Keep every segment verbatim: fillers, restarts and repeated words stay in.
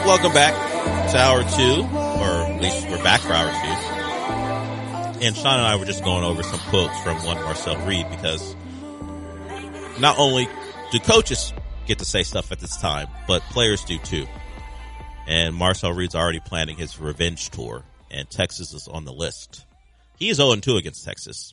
welcome back to hour two, or at least we're back for hour two. And Sean and I were just going over some quotes from one Marcel Reed, because not only do coaches get to say stuff at this time, but players do too. And Marcel Reed's already planning his revenge tour, and Texas is on the list. He is oh and two against Texas.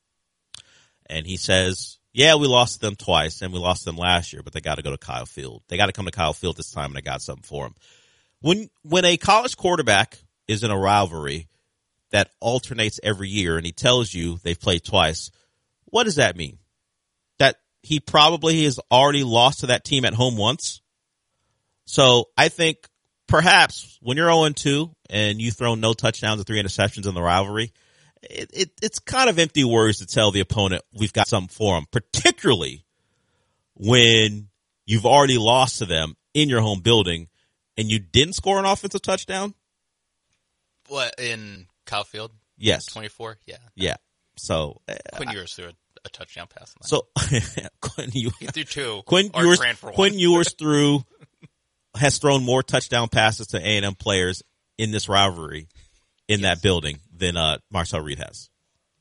And he says, yeah, we lost them twice, and we lost them last year, but they got to go to Kyle Field. They got to come to Kyle Field this time, and I got something for them. When when a college quarterback is in a rivalry that alternates every year, and he tells you they've played twice, what does that mean? That he probably has already lost to that team at home once? So I think perhaps when you're oh and two and you throw no touchdowns and three interceptions in the rivalry, It, it, it's kind of empty words to tell the opponent we've got something for them, particularly when you've already lost to them in your home building and you didn't score an offensive touchdown. What, in Kyle Field? Yes. twenty-four? Yeah. Yeah. So uh, Quinn Ewers threw a, a touchdown pass. So Quinn Ewers he threw two. Quinn or Ewers, ran for one. Quinn Ewers threw has thrown more touchdown passes to A and M players in this rivalry in yes. that building than uh, Marcel Reed has.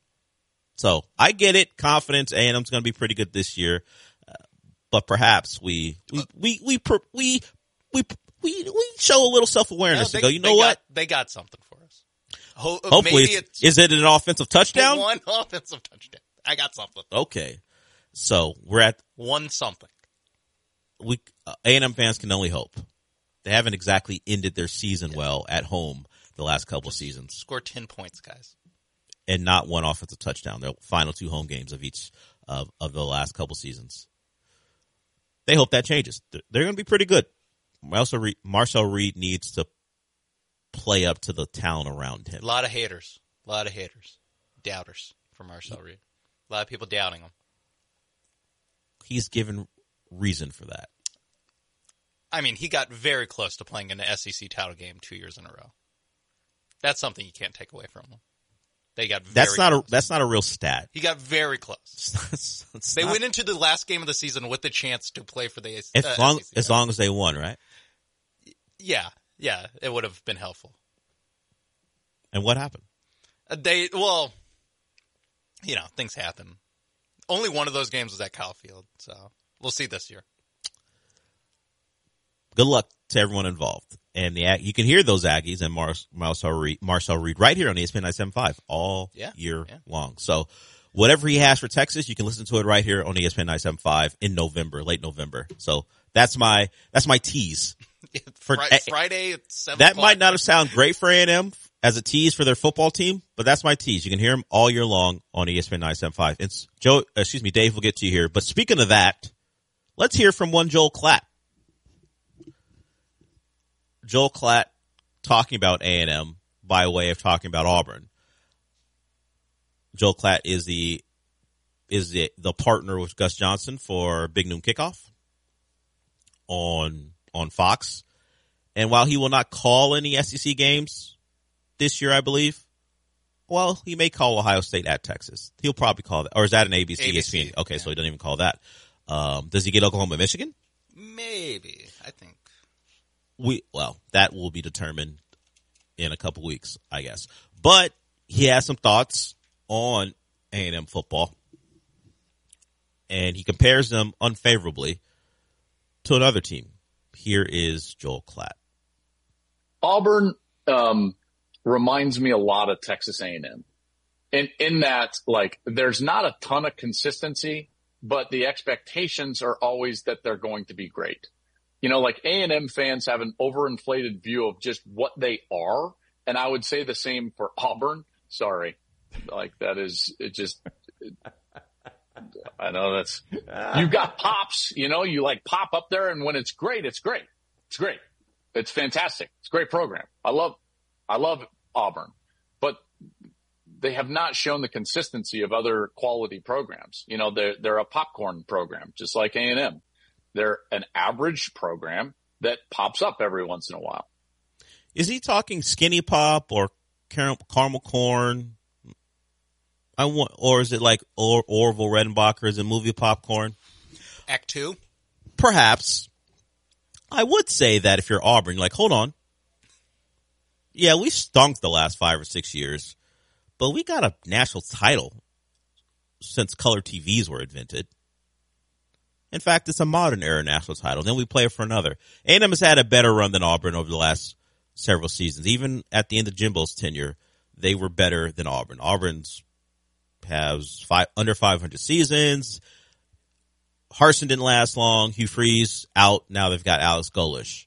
So I get it. Confidence. A and M's going to be pretty good this year, uh, but perhaps we we we we we we we, we, we show a little self awareness no, and go. You know what? Got, they got something for us. Ho- Hopefully, maybe it's, is it an offensive touchdown? One offensive touchdown. I got something. Okay, so we're at one something. We uh, A and M fans can only hope. They haven't exactly ended their season yeah. well at home the last couple of seasons. Score ten points, guys. And not one offensive touchdown. Their final two home games of each of, of the last couple seasons. They hope that changes. They're, they're going to be pretty good. Marcel Reed, Marcel Reed needs to play up to the talent around him. A lot of haters. A lot of haters. Doubters for Marcel Reed. A lot of people doubting him. He's given reason for that. I mean, he got very close to playing in the S E C title game two years in a row. That's something you can't take away from him. They got very that's not close. a that's not a real stat. He got very close. it's, it's they not, went into the last game of the season with the chance to play for the uh, as long S E C as long as they won, right? Yeah, yeah, it would have been helpful. And what happened? Uh, they well, you know, things happen. Only one of those games was at Kyle Field, so we'll see this year. Good luck to everyone involved. And the you can hear those Aggies and Mar- Marcel Reed, Marcel Reed right here on E S P N nine seventy-five all yeah, year yeah. long. So whatever he has for Texas, you can listen to it right here on E S P N nine seventy-five in November, late November. So that's my that's my tease. For Friday at seven That o'clock. might not have sounded great for A and M as a tease for their football team, but that's my tease. You can hear them all year long on E S P N nine seventy-five. It's Joe, excuse me, Dave will get to you here. But speaking of that, let's hear from one Joel Klatt. Joel Klatt talking about A and M by way of talking about Auburn. Joel Klatt is the is the the partner with Gus Johnson for Big Noon Kickoff on on Fox. And while he will not call any S E C games this year, I believe, well, he may call Ohio State at Texas. He'll probably call that. Or is that an A B C, A B C E S P N? Okay, yeah. so he doesn't even call that. Um, does he get Oklahoma, Michigan? Maybe. I think. We well, that will be determined in a couple weeks, I guess. But he has some thoughts on A and M football, and he compares them unfavorably to another team. Here is Joel Klatt. Auburn um, reminds me a lot of Texas A and M, in in that like there's not a ton of consistency, but the expectations are always that they're going to be great. You know, like A and M fans have an overinflated view of just what they are. And I would say the same for Auburn. Sorry. Like that is, it just, it, I know that's, you've got pops, you know, you like pop up there and when it's great, it's great. It's great. It's fantastic. It's a great program. I love, I love Auburn, but they have not shown the consistency of other quality programs. You know, they're, they're a popcorn program, just like A and M. They're an average program that pops up every once in a while. Is he talking skinny pop or car- caramel corn? I want, or is it like or- Orville Redenbacher? Is it movie popcorn? Act two? Perhaps. I would say that if you're Auburn, you're like, hold on. Yeah, we stunk the last five or six years, but we got a national title since color T Vs were invented. In fact, it's a modern era national title. Then we play for another. A and M has had a better run than Auburn over the last several seasons. Even at the end of Jimbo's tenure, they were better than Auburn. Auburn's has five, under five hundred seasons. Harsin didn't last long. Hugh Freeze out. Now they've got Alex Golesh.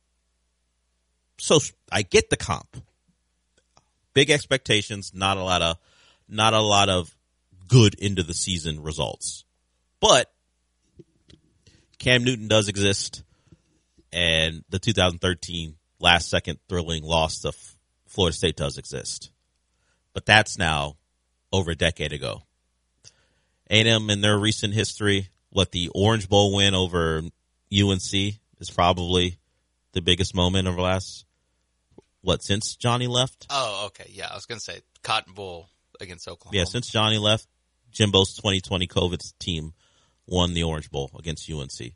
So I get the comp. Big expectations, not a lot of, not a lot of good end of the season results. But Cam Newton does exist, and the two thousand thirteen last second thrilling loss to Florida State does exist. But that's now over a decade ago. A and M in their recent history, what, the Orange Bowl win over U N C is probably the biggest moment of the last, what, since Johnny left? Oh, okay. Yeah, I was going to say Cotton Bowl against Oklahoma. Yeah, since Johnny left, Jimbo's twenty twenty COVID team won the Orange Bowl against U N C.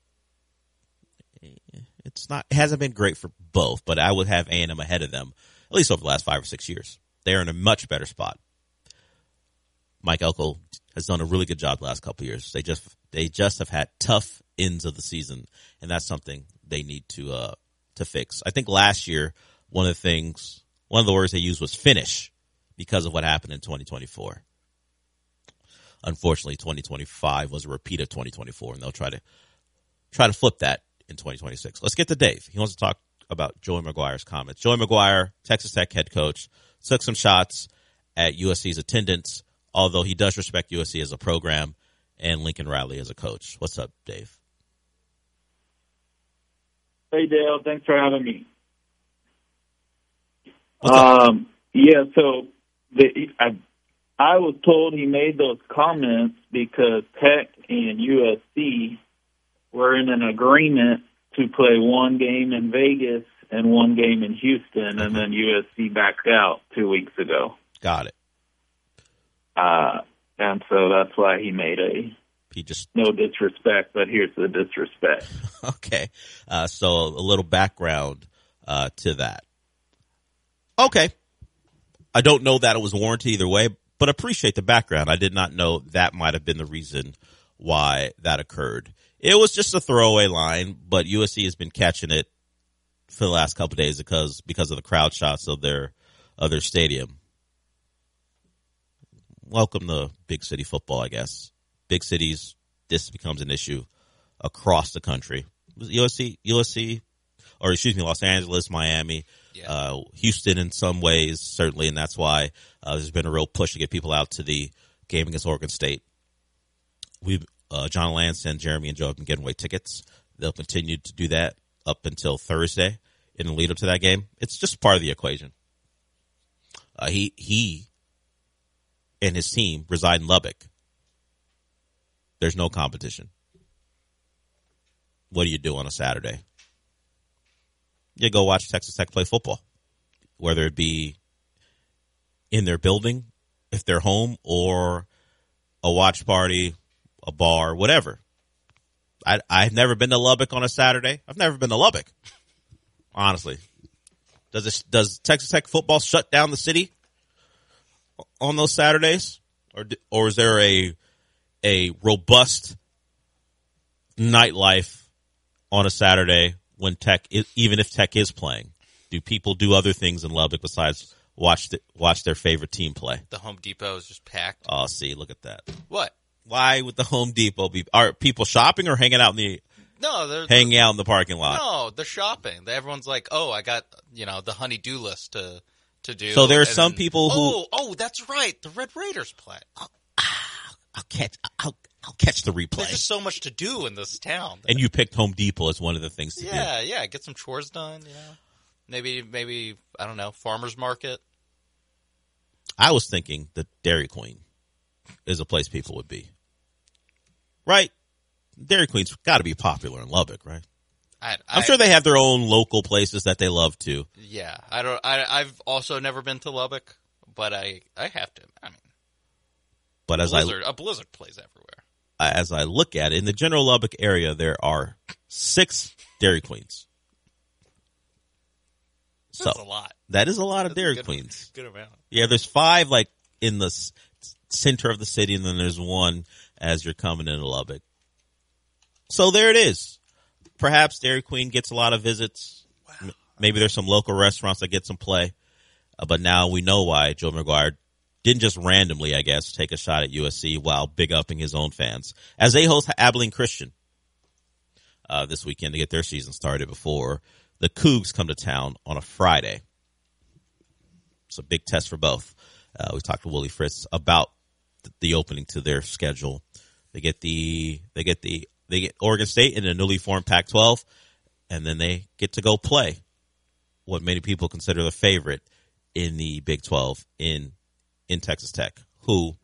It's not, it hasn't been great for both, but I would have A and M ahead of them, at least over the last five or six years. They're in a much better spot. Mike Elko has done a really good job the last couple of years. They just they just have had tough ends of the season, and that's something they need to uh, to fix. I think last year one of the things, one of the words they used was finish because of what happened in twenty twenty-four. Unfortunately, twenty twenty-five was a repeat of twenty twenty-four, and they'll try to try to flip that in twenty twenty-six. Let's get to Dave. He wants to talk about Joey McGuire's comments. Joey McGuire, Texas Tech head coach, took some shots at U S C's attendance, although he does respect U S C as a program and Lincoln Riley as a coach. What's up, Dave? Hey, Dale. Thanks for having me. What's up? Um, yeah, so the, I, I was told he made those comments because Tech and U S C were in an agreement to play one game in Vegas and one game in Houston, and then U S C backed out two weeks ago. Got it. Uh, and so that's why he made a He just no disrespect, but here's the disrespect. okay. Uh, so a little background uh, to that. Okay. I don't know that it was warranted either way, but appreciate the background. I did not know that might have been the reason why that occurred. It was just a throwaway line, but U S C has been catching it for the last couple of days because because of the crowd shots of their of their stadium. Welcome to big city football, I guess. Big cities, this becomes an issue across the country. U S C, U S C, or excuse me, Los Angeles, Miami, Yeah. uh, Houston in some ways, certainly, and that's why uh, there's been a real push to get people out to the game against Oregon State. We've uh, John Lance and Jeremy and Joe have been getting away tickets. They'll continue to do that up until Thursday in the lead up to that game. It's just part of the equation. Uh, he he and his team reside in Lubbock. There's no competition. What do you do on a Saturday? You go watch Texas Tech play football, whether it be in their building, if they're home, or a watch party, a bar, whatever. I, I've never been to Lubbock on a Saturday. I've never been to Lubbock, honestly. Does it, does Texas Tech football shut down the city on those Saturdays, or or is there a a robust nightlife on a Saturday when Tech, even if Tech is playing? Do people do other things in Lubbock besides watch the, watch their favorite team play? The Home Depot is just packed. Oh, see, look at that. What? Why would the Home Depot be? Are people shopping or hanging out in the No, they're hanging out in the parking lot? no, they're shopping. Everyone's like, "Oh, I got you know the honey-do list to to do." So there are And some then- people who- oh, oh, that's right, the Red Raiders play. I'll catch. I'll, I'll catch the There's replay. just so much to do in this town. And you picked Home Depot as one of the things to do. yeah, yeah, get some chores done. You know, maybe maybe I don't know, farmers market. I was thinking that Dairy Queen is a place people would be. Right? Dairy Queen's got to be popular in Lubbock, right? I, I'm I, sure they have their own local places that they love to. Yeah, I don't. I, I've also never been to Lubbock, but I I have to. I mean, But as Blizzard, a Blizzard plays everywhere. I as I look at it, in the general Lubbock area, there are six Dairy Queens. So That's a lot. that is a lot of That's a Dairy good- Queens. Good amount. Yeah, there's five like in the s- center of the city, and then there's one as you're coming into Lubbock. So there it is. Perhaps Dairy Queen gets a lot of visits. Wow. Maybe there's some local restaurants that get some play. Uh, but now we know why Joe McGuire didn't just randomly, I guess, take a shot at U S C while big upping his own fans. As they host Abilene Christian uh, this weekend to get their season started before the Cougs come to town on a Friday. It's a big test for both. Uh, we talked to Willie Fritz about the opening to their schedule. They get the they get the they get Oregon State in a newly formed Pac twelve, and then they get to go play what many people consider the favorite in the Big twelve in in Texas Tech, who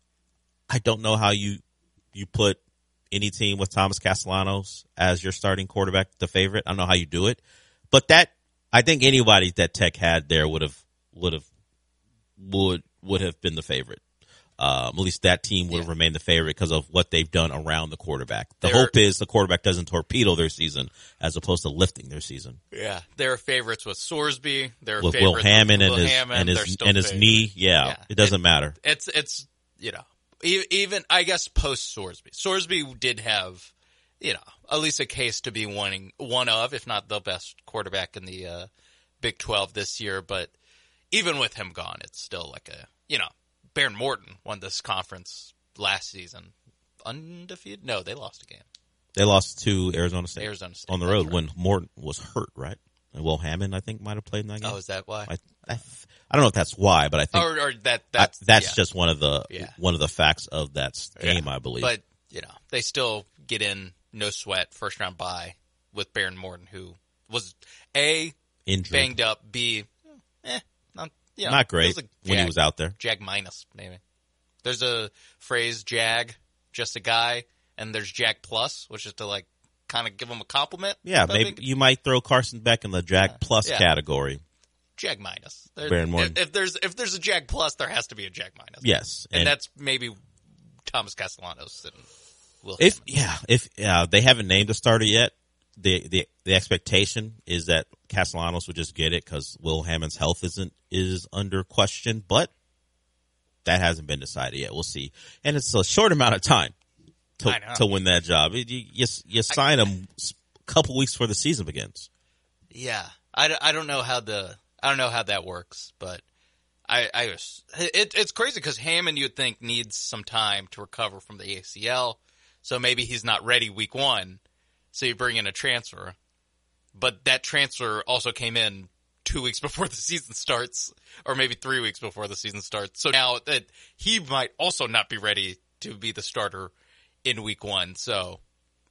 I don't know how you you put any team with Thomas Castellanos as your starting quarterback the favorite. I don't know how you do it, but that I think anybody that Tech had there would have would have would would have been the favorite. Um, at least that team would have Yeah. remained the favorite because of what they've done around the quarterback. The They're- hope is the quarterback doesn't torpedo their season as opposed to lifting their season. Yeah, they're favorites with Sorsby. They're With favorites Will Hammond with and Will his Hammond. and They're his still and his favorites. knee, yeah, Yeah. it doesn't It- matter. It's it's you know e- even I guess post Sorsby. Sorsby did have you know at least a case to be one one of, if not the best quarterback in the uh, Big twelve this year. But even with him gone, it's still like a you know Baron Morton won this conference last season undefeated. No, they lost a game. They lost to Arizona State, Arizona State on the that's road right. when Morton was hurt, right? And Will Hammond, I think, might have played in that game. Oh, is that why? I, I, I don't know if that's why, but I think or, or that I- that's that's yeah. just one of the Yeah. one of the facts of that game, Yeah. I believe. But, you know, they still get in no sweat, first round bye with Baron Morton, who was A, Injured, banged up, B, eh, not, you know, not it great was a when he jag- was out there. Jag minus, maybe. There's a phrase, jag, just a guy, and there's jag plus, which is to, like, kind of give him a compliment. Yeah, But I maybe think you might throw Carson Beck in the Jag Plus Yeah. category. jag minus. There- Baron Morton. If, if there's if there's a jag plus, there has to be a jag minus. Yes, and, and that's maybe Thomas Castellanos and Will if Hammond. yeah, if yeah, they haven't named a starter yet. The the the expectation is that Castellanos would just get it because Will Hammond's health isn't is under question, but that hasn't been decided yet. We'll see, and it's a short amount of time to I know. to win that job. You you, you sign him a couple weeks before the season begins. Yeah, I, d- I don't know how the I don't know how that works, but I I was, it, it's crazy because Hammond you'd think needs some time to recover from the A C L, so maybe he's not ready week one. So you bring in a transfer, but that transfer also came in two weeks before the season starts, or maybe three weeks before the season starts. So now that he might also not be ready to be the starter in week one. So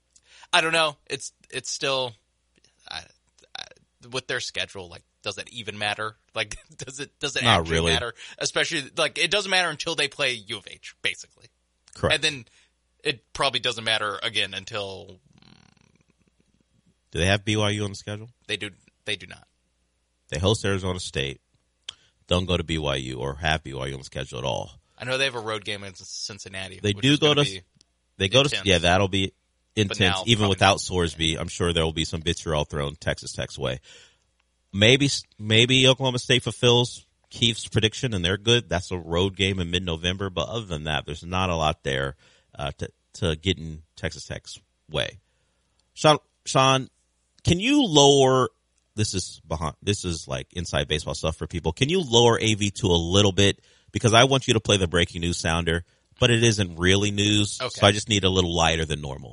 I don't know. It's it's still. I, I, with their schedule, like, does it even matter? Like, does it does it Not actually really. matter? Especially, like, it doesn't matter until they play U of H, basically, Correct. and then it probably doesn't matter again until Do they have B Y U on the schedule? they do. They do not. They host Arizona State. Don't go to B Y U or have B Y U on the schedule at all. I know they have a road game in Cincinnati. They which do is go gonna to- be- They go Intense. to yeah, that'll be intense. now Even probably without not. Sorsby, I'm sure there will be some vitriol thrown Texas Tech's way. Maybe maybe Oklahoma State fulfills Keith's prediction and they're good. That's a road game in mid-November. But other than that, there's not a lot there uh, to to get in Texas Tech's way. Sean, Sean, can you lower? This is behind. This is like inside baseball stuff for people. Can you lower A V to a little bit because I want you to play the breaking news sounder, but it isn't really news. Okay. So I just need a little lighter than normal.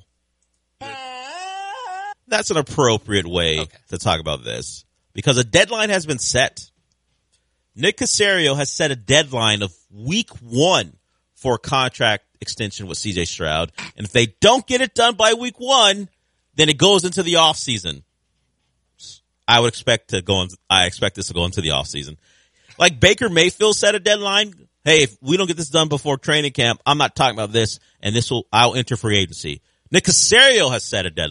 That's an appropriate way Okay. to talk about this because a deadline has been set. Nick Caserio has set a deadline of week one for a contract extension with C J Stroud. And if they don't get it done by week one, then it goes into the offseason. I would expect to go on, I expect this to go into the offseason. Like Baker Mayfield set a deadline. Hey, if we don't get this done before training camp, I'm not talking about this and this will, I'll enter free agency. Nick Caserio has set a deadline.